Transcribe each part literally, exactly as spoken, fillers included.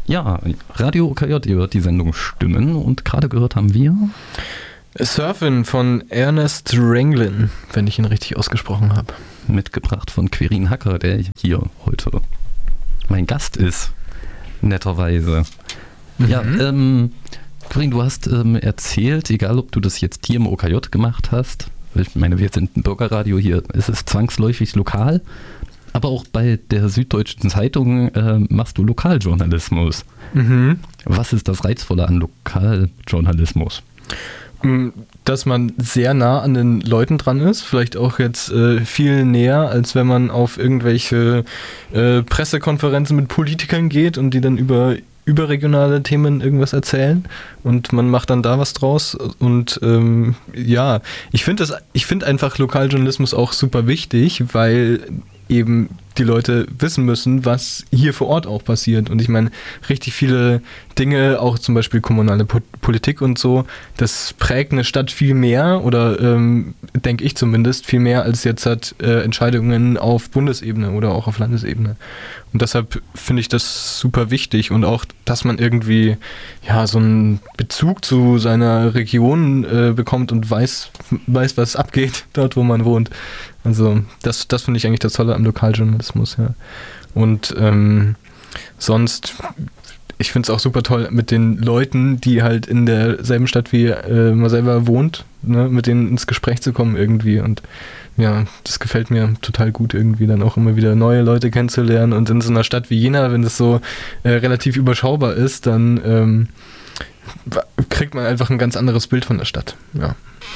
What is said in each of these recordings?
Ja, Radio O K J, ihr hört die Sendung Stimmen und gerade gehört haben wir Surfin von Ernest Ranglin, wenn ich ihn richtig ausgesprochen habe. Mitgebracht von Quirin Hacker, der hier heute mein Gast ist, netterweise. Mhm. Ja, ähm, Quirin, du hast ähm, erzählt, egal ob du das jetzt hier im O K J gemacht hast, ich meine, wir sind ein Bürgerradio, hier ist es zwangsläufig lokal, aber auch bei der Süddeutschen Zeitung äh, machst du Lokaljournalismus. Mhm. Was ist das Reizvolle an Lokaljournalismus? Dass man sehr nah an den Leuten dran ist, vielleicht auch jetzt äh, viel näher, als wenn man auf irgendwelche äh, Pressekonferenzen mit Politikern geht und die dann über überregionale Themen irgendwas erzählen und man macht dann da was draus und ähm, ja, ich finde das, ich finde einfach Lokaljournalismus auch super wichtig, weil eben die Leute wissen müssen, was hier vor Ort auch passiert. Und ich meine, richtig viele Dinge, auch zum Beispiel kommunale po- Politik und so, das prägt eine Stadt viel mehr oder ähm, denke ich zumindest viel mehr als jetzt hat äh, Entscheidungen auf Bundesebene oder auch auf Landesebene. Und deshalb finde ich das super wichtig und auch, dass man irgendwie ja so einen Bezug zu seiner Region äh, bekommt und weiß, weiß, was abgeht dort, wo man wohnt. Also das, das finde ich eigentlich das Tolle am Lokaljournalismus, ja. Und ähm, sonst, ich finde es auch super toll mit den Leuten, die halt in derselben Stadt wie äh, man selber wohnt, ne, mit denen ins Gespräch zu kommen irgendwie. Und ja, das gefällt mir total gut irgendwie, dann auch immer wieder neue Leute kennenzulernen. Und in so einer Stadt wie Jena, wenn das so äh, relativ überschaubar ist, dann ähm, kriegt man einfach ein ganz anderes Bild von der Stadt, ja.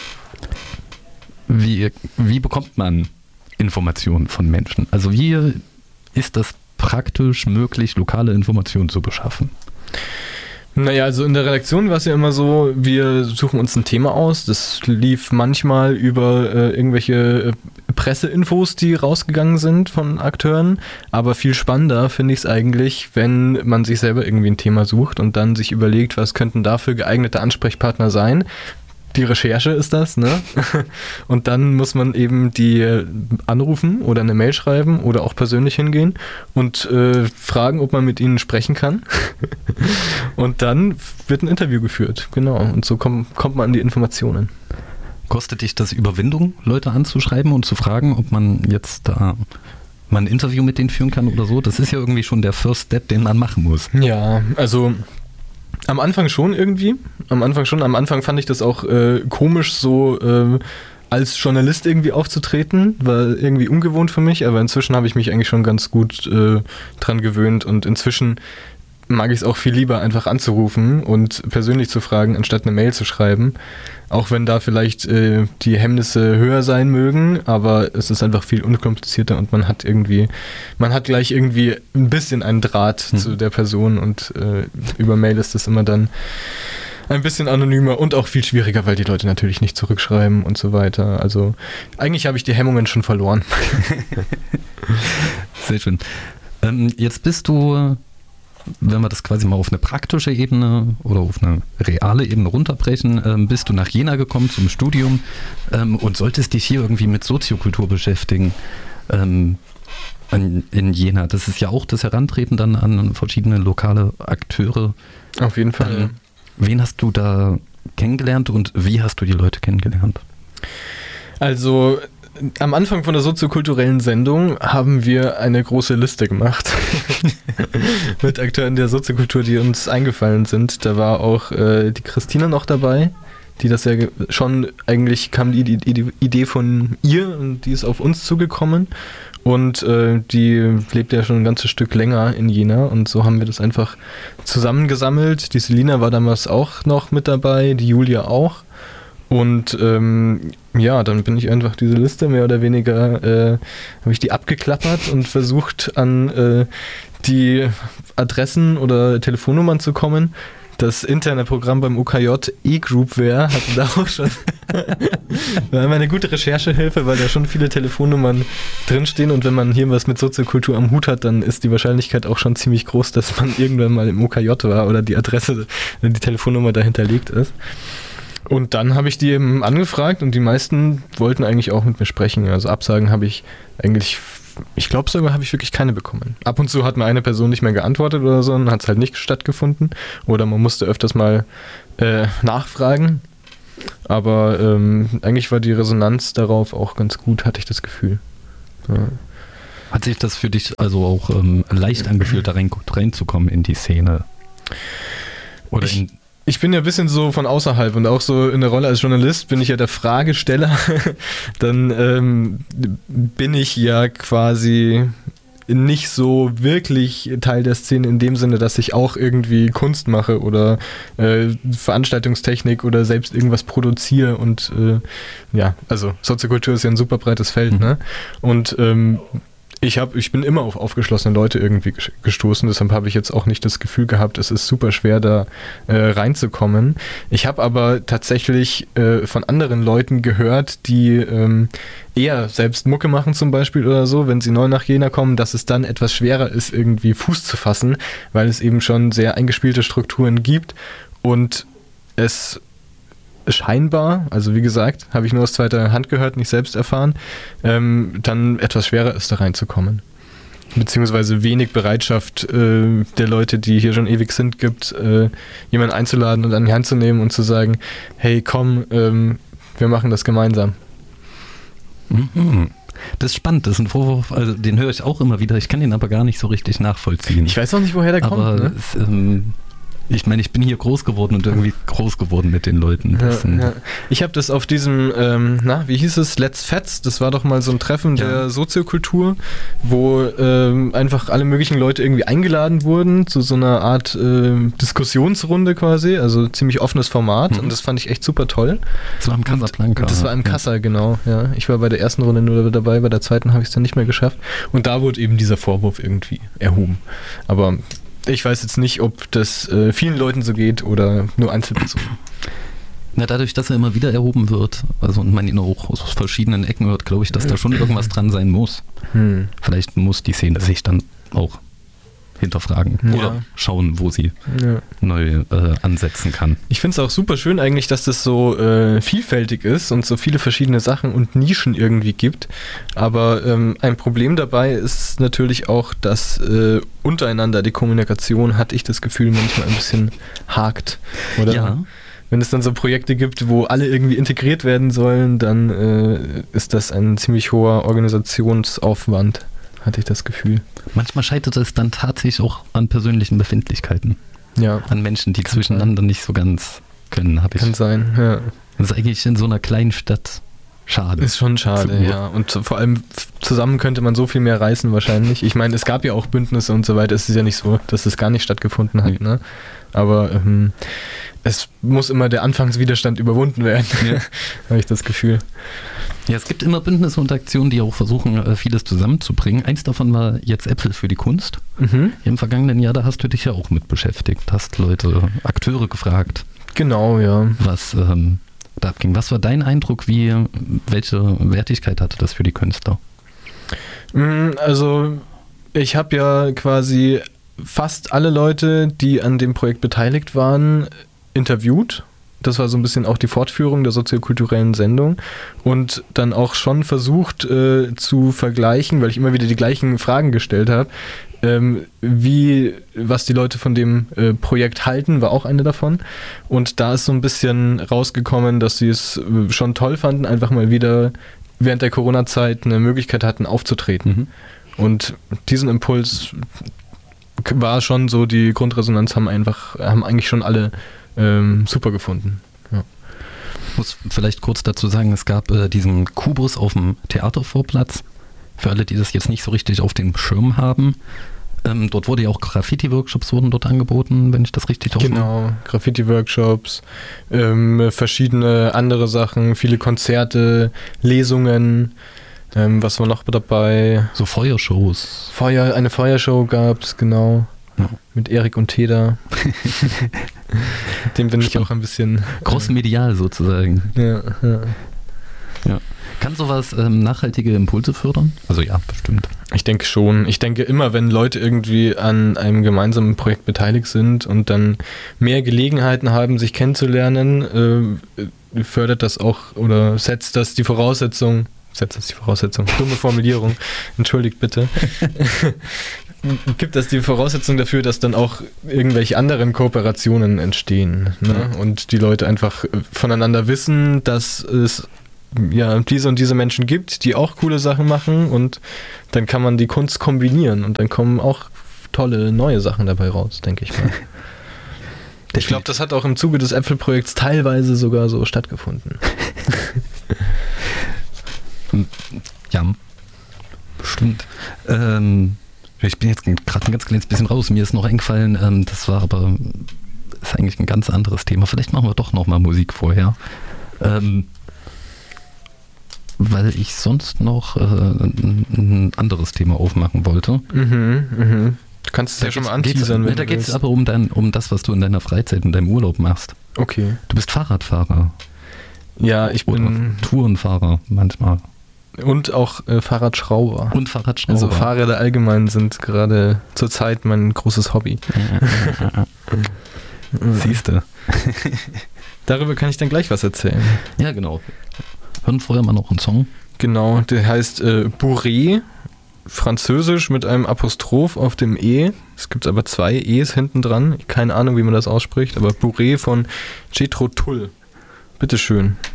Wie, wie bekommt man Informationen von Menschen? Also wie ist das praktisch möglich, lokale Informationen zu beschaffen? Naja, also in der Redaktion war es ja immer so, wir suchen uns ein Thema aus. Das lief manchmal über äh, irgendwelche äh, Presseinfos, die rausgegangen sind von Akteuren. Aber viel spannender finde ich es eigentlich, wenn man sich selber irgendwie ein Thema sucht und dann sich überlegt, was könnten dafür geeignete Ansprechpartner sein. Die Recherche ist das, ne? Und dann muss man eben die anrufen oder eine Mail schreiben oder auch persönlich hingehen und äh, fragen, ob man mit ihnen sprechen kann. Und dann wird ein Interview geführt, genau. Und so komm, kommt man an die Informationen. Kostet dich das Überwindung, Leute anzuschreiben und zu fragen, ob man jetzt da mal ein Interview mit denen führen kann oder so? Das ist ja irgendwie schon der First Step, den man machen muss. Ja, also am Anfang schon irgendwie. Am Anfang schon. Am Anfang fand ich das auch äh, komisch, so äh, als Journalist irgendwie aufzutreten. War irgendwie ungewohnt für mich, aber inzwischen habe ich mich eigentlich schon ganz gut äh, dran gewöhnt und inzwischen mag ich es auch viel lieber, einfach anzurufen und persönlich zu fragen, anstatt eine Mail zu schreiben. Auch wenn da vielleicht äh, die Hemmnisse höher sein mögen, aber es ist einfach viel unkomplizierter und man hat irgendwie, man hat gleich irgendwie ein bisschen einen Draht hm. zu der Person und äh, über Mail ist das immer dann ein bisschen anonymer und auch viel schwieriger, weil die Leute natürlich nicht zurückschreiben und so weiter. Also eigentlich habe ich die Hemmungen schon verloren. Sehr schön. Ähm, jetzt bist du, wenn wir das quasi mal auf eine praktische Ebene oder auf eine reale Ebene runterbrechen, ähm, bist du nach Jena gekommen zum Studium ähm, und solltest dich hier irgendwie mit Soziokultur beschäftigen ähm, in, in Jena. Das ist ja auch das Herantreten dann an verschiedene lokale Akteure. Auf jeden Fall. Ähm, wen hast du da kennengelernt und wie hast du die Leute kennengelernt? Also am Anfang von der soziokulturellen Sendung haben wir eine große Liste gemacht mit Akteuren der Soziokultur, die uns eingefallen sind. Da war auch äh, die Christina noch dabei, die das ja schon, eigentlich kam die, die, die Idee von ihr und die ist auf uns zugekommen. Und äh, die lebt ja schon ein ganzes Stück länger in Jena und so haben wir das einfach zusammengesammelt. Die Selina war damals auch noch mit dabei, die Julia auch. Und ähm, ja, dann bin ich einfach diese Liste mehr oder weniger, äh, habe ich die abgeklappert und versucht an äh, die Adressen oder Telefonnummern zu kommen. Das interne Programm beim O K J, eGroupware, hatte da auch schon war immer eine gute Recherchehilfe, weil da schon viele Telefonnummern drinstehen und wenn man hier was mit Soziokultur am Hut hat, dann ist die Wahrscheinlichkeit auch schon ziemlich groß, dass man irgendwann mal im O K J war oder die Adresse, die Telefonnummer dahinterlegt ist. Und dann habe ich die eben angefragt und die meisten wollten eigentlich auch mit mir sprechen. Also Absagen habe ich eigentlich ich glaube sogar, habe ich wirklich keine bekommen. Ab und zu hat mir eine Person nicht mehr geantwortet oder so und hat es halt nicht stattgefunden. Oder man musste öfters mal äh, nachfragen. Aber ähm, eigentlich war die Resonanz darauf auch ganz gut, hatte ich das Gefühl. Ja. Hat sich das für dich also auch ähm, leicht angefühlt, da rein, reinzukommen in die Szene? Oder ich, in ich bin ja ein bisschen so von außerhalb und auch so in der Rolle als Journalist bin ich ja der Fragesteller. Dann ähm, bin ich ja quasi nicht so wirklich Teil der Szene in dem Sinne, dass ich auch irgendwie Kunst mache oder äh, Veranstaltungstechnik oder selbst irgendwas produziere und äh, ja, also Soziokultur ist ja ein super breites Feld, mhm. ne? Und ähm, Ich, hab, ich bin immer auf aufgeschlossene Leute irgendwie gestoßen, deshalb habe ich jetzt auch nicht das Gefühl gehabt, es ist super schwer, da äh, reinzukommen. Ich habe aber tatsächlich äh, von anderen Leuten gehört, die ähm, eher selbst Mucke machen zum Beispiel oder so, wenn sie neu nach Jena kommen, dass es dann etwas schwerer ist, irgendwie Fuß zu fassen, weil es eben schon sehr eingespielte Strukturen gibt und es scheinbar, also wie gesagt, habe ich nur aus zweiter Hand gehört, nicht selbst erfahren, ähm, dann etwas schwerer ist, da reinzukommen. Beziehungsweise wenig Bereitschaft äh, der Leute, die hier schon ewig sind, gibt, äh, jemanden einzuladen und an die Hand zu nehmen und zu sagen, hey, komm, ähm, wir machen das gemeinsam. Mhm. Das ist spannend, das ist ein Vorwurf, also den höre ich auch immer wieder, ich kann den aber gar nicht so richtig nachvollziehen. Ich weiß auch nicht, woher der aber kommt. Ne? Es, ähm, Ich meine, ich bin hier groß geworden und irgendwie groß geworden mit den Leuten. Ja, ja. Ich habe das auf diesem, ähm, na, wie hieß es, Let's Fets, das war doch mal so ein Treffen ja. der Soziokultur, wo ähm, einfach alle möglichen Leute irgendwie eingeladen wurden zu so einer Art äh, Diskussionsrunde quasi, also ziemlich offenes Format mhm. und das fand ich echt super toll. Das war im Casablanca. Das war im Kassa, ja. genau. Ja. Ich war bei der ersten Runde nur dabei, bei der zweiten habe ich es dann nicht mehr geschafft und da wurde eben dieser Vorwurf irgendwie erhoben. Aber ich weiß jetzt nicht, ob das äh, vielen Leuten so geht oder nur Einzelpersonen. Na, dadurch, dass er immer wieder erhoben wird, also und man ihn auch aus verschiedenen Ecken hört, glaube ich, dass da schon irgendwas dran sein muss. Hm. Vielleicht muss die Szene sich dann auch hinterfragen ja. oder schauen, wo sie ja. neu äh, ansetzen kann. Ich finde es auch super schön eigentlich, dass das so äh, vielfältig ist und so viele verschiedene Sachen und Nischen irgendwie gibt. Aber ähm, ein Problem dabei ist natürlich auch, dass äh, untereinander die Kommunikation, hatte ich das Gefühl, manchmal ein bisschen hakt. Oder? Ja. Wenn es dann so Projekte gibt, wo alle irgendwie integriert werden sollen, dann äh, ist das ein ziemlich hoher Organisationsaufwand, hatte ich das Gefühl. Manchmal scheitert es dann tatsächlich auch an persönlichen Befindlichkeiten. Ja. An Menschen, die Kann zwischeneinander sein. nicht so ganz können, habe ich. Kann sein, ja. Das ist eigentlich in so einer kleinen Stadt schade. Ist schon schade, ja. Und vor allem zusammen könnte man so viel mehr reißen wahrscheinlich. Ich meine, es gab ja auch Bündnisse und so weiter. Es ist ja nicht so, dass es gar nicht stattgefunden hat, nee. ne? Aber ähm, es muss immer der Anfangswiderstand überwunden werden, ja. habe ich das Gefühl. Ja, es gibt immer Bündnisse und Aktionen, die auch versuchen, vieles zusammenzubringen. Eins davon war jetzt Äpfel für die Kunst. Mhm. Im vergangenen Jahr, da hast du dich ja auch mit beschäftigt, hast Leute, Akteure gefragt. Genau, ja. Was ähm, da abging. Was war dein Eindruck, wie, welche Wertigkeit hatte das für die Künstler? Also, ich habe ja quasi fast alle Leute, die an dem Projekt beteiligt waren, interviewt. Das war so ein bisschen auch die Fortführung der soziokulturellen Sendung und dann auch schon versucht äh, zu vergleichen, weil ich immer wieder die gleichen Fragen gestellt habe, ähm, wie, was die Leute von dem äh, Projekt halten, war auch eine davon. Und da ist so ein bisschen rausgekommen, dass sie es äh, schon toll fanden, einfach mal wieder während der Corona-Zeit eine Möglichkeit hatten, aufzutreten. Mhm. Und diesen Impuls war schon so, die Grundresonanz haben einfach, haben eigentlich schon alle Ähm, super gefunden. Ja. Ich muss vielleicht kurz dazu sagen, es gab äh, diesen Kubus auf dem Theatervorplatz. Für alle, die das jetzt nicht so richtig auf dem Schirm haben. Ähm, dort wurde ja auch Graffiti-Workshops wurden dort angeboten, wenn ich das richtig aufnehme. Genau, Graffiti-Workshops, ähm, verschiedene andere Sachen, viele Konzerte, Lesungen. Ähm, was war noch dabei? So Feuershows. Feuer, eine Feuershow gab es, genau. Ja. Mit Erik und Teda. Dem bin ich auch ein bisschen... Crossmedial sozusagen. Ja, ja. ja. Kann sowas ähm, nachhaltige Impulse fördern? Also ja, bestimmt. Ich denke schon. Ich denke immer, wenn Leute irgendwie an einem gemeinsamen Projekt beteiligt sind und dann mehr Gelegenheiten haben, sich kennenzulernen, äh, fördert das auch oder setzt das die Voraussetzung setzt das die Voraussetzung. Dumme Formulierung. Entschuldigt bitte. Gibt das die Voraussetzung dafür, dass dann auch irgendwelche anderen Kooperationen entstehen, ne? Mhm. Und die Leute einfach voneinander wissen, dass es ja diese und diese Menschen gibt, die auch coole Sachen machen und dann kann man die Kunst kombinieren und dann kommen auch tolle neue Sachen dabei raus, denke ich mal. Ich glaube, das hat auch im Zuge des Äpfelprojekts teilweise sogar so stattgefunden. Ja, bestimmt. Ähm, ich bin jetzt gerade ein ganz kleines bisschen raus. Mir ist noch eingefallen, ähm, das war aber ist eigentlich ein ganz anderes Thema. Vielleicht machen wir doch nochmal Musik vorher. Ähm, weil ich sonst noch äh, ein, ein anderes Thema aufmachen wollte. Mhm, mhm. Du kannst es da ja schon mal anteasern, wenn Da geht es aber um, dein, um das, was du in deiner Freizeit, in deinem Urlaub machst. Okay. Du bist Fahrradfahrer. Ja, ich bin... Oder Tourenfahrer manchmal. Und auch äh, Fahrradschrauber. Und Fahrradschrauber. Also Fahrräder allgemein sind gerade zurzeit mein großes Hobby. Siehst du. Darüber kann ich dann gleich was erzählen. Ja, genau. Hören vorher mal noch einen Song. Genau, der heißt äh, Bourrée, französisch mit einem Apostroph auf dem E. Es gibt aber zwei E's hinten dran. Keine Ahnung, wie man das ausspricht, aber Bourrée von Jethro Tull. Bitteschön.